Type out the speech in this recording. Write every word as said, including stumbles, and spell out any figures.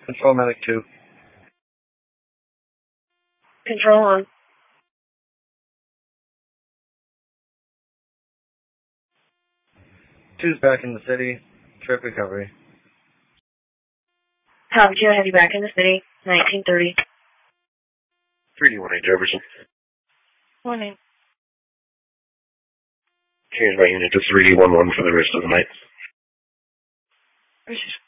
Control Medic two. Control on. Two's back in the city. Trip recovery. Copy two, I have you back in the city. nineteen thirty. three D one eight Jefferson. Morning. Change my unit to three D one one for the rest of the night. British.